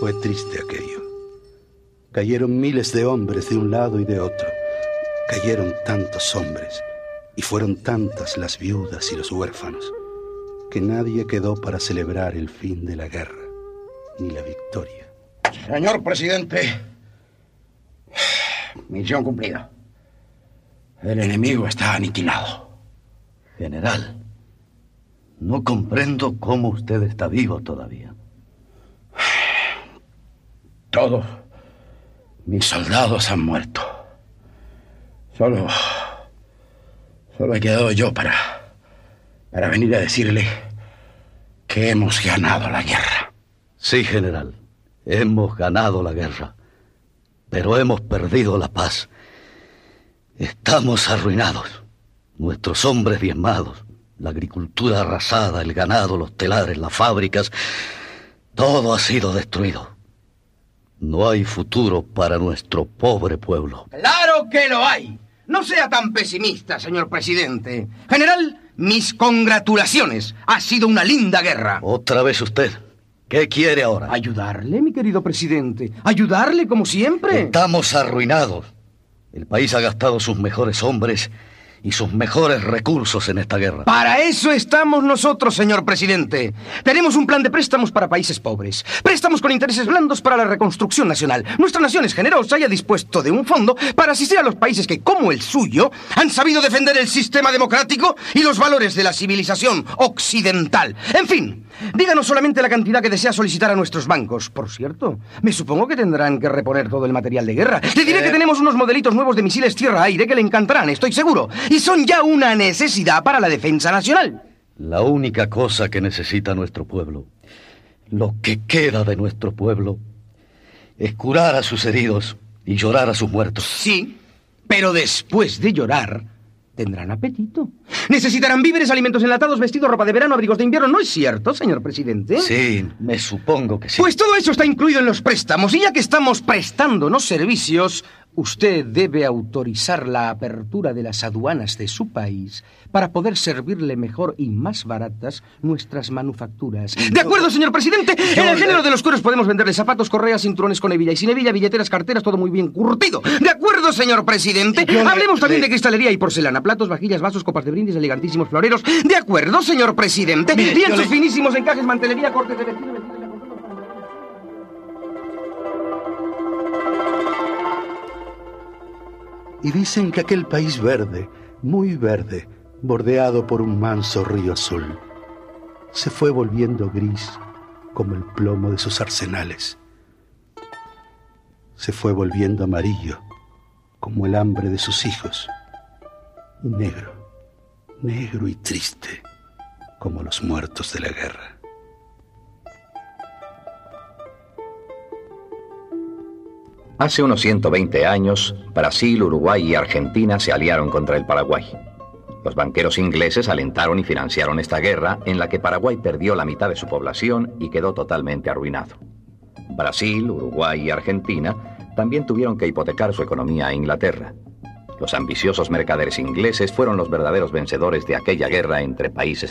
Fue triste aquello. Cayeron miles de hombres de un lado y de otro. Cayeron tantos hombres y fueron tantas las viudas y los huérfanos que nadie quedó para celebrar el fin de la guerra ni la victoria. Señor presidente, misión cumplida. El enemigo está aniquilado. General, no comprendo cómo usted está vivo todavía. Todos mis soldados han muerto. Solo he quedado yo para venir a decirle que hemos ganado la guerra. Sí, general, hemos ganado la guerra, pero hemos perdido la paz. Estamos arruinados. Nuestros hombres diezmados, la agricultura arrasada, el ganado, los telares, las fábricas, todo ha sido destruido. No hay futuro para nuestro pobre pueblo. ¡Claro que lo hay! No sea tan pesimista, señor presidente. General, mis congratulaciones. Ha sido una linda guerra. Otra vez usted. ¿Qué quiere ahora? ¿Ayudarle, mi querido presidente? ¿Ayudarle como siempre? Estamos arruinados. El país ha gastado sus mejores hombres y sus mejores recursos en esta guerra. Para eso estamos nosotros, señor presidente. Tenemos un plan de préstamos para países pobres. Préstamos con intereses blandos para la reconstrucción nacional. Nuestra nación es generosa y ha dispuesto de un fondo para asistir a los países que, como el suyo, han sabido defender el sistema democrático y los valores de la civilización occidental. En fin, díganos solamente la cantidad que desea solicitar a nuestros bancos. Por cierto, me supongo que tendrán que reponer todo el material de guerra. Le diré que tenemos unos modelitos nuevos de misiles tierra-aire que le encantarán, estoy seguro. Y son ya una necesidad para la defensa nacional. La única cosa que necesita nuestro pueblo, lo que queda de nuestro pueblo, es curar a sus heridos y llorar a sus muertos. Sí, pero después de llorar, tendrán apetito. Necesitarán víveres, alimentos enlatados, vestidos, ropa de verano, abrigos de invierno. ¿No es cierto, señor presidente? Sí, me supongo que sí. Pues todo eso está incluido en los préstamos. Y ya que estamos prestándonos servicios, usted debe autorizar la apertura de las aduanas de su país para poder servirle mejor y más baratas nuestras manufacturas. ¿De acuerdo, señor presidente? En el género de los cueros podemos venderle zapatos, correas, cinturones con hebilla y sin hebilla, billeteras, carteras, todo muy bien curtido. ¿De acuerdo, señor presidente? Hablemos también de cristalería y porcelana, platos, vajillas, vasos, copas de brindis, elegantísimos floreros. ¿De acuerdo, señor presidente? Lienzos finísimos, encajes, mantelería, cortes de vestido, vestidos de... Y dicen que aquel país verde, muy verde, bordeado por un manso río azul, se fue volviendo gris como el plomo de sus arsenales. Se fue volviendo amarillo como el hambre de sus hijos. Y negro, negro y triste como los muertos de la guerra. Hace unos 120 años, Brasil, Uruguay y Argentina se aliaron contra el Paraguay. Los banqueros ingleses alentaron y financiaron esta guerra en la que Paraguay perdió la mitad de su población y quedó totalmente arruinado. Brasil, Uruguay y Argentina también tuvieron que hipotecar su economía a Inglaterra. Los ambiciosos mercaderes ingleses fueron los verdaderos vencedores de aquella guerra entre países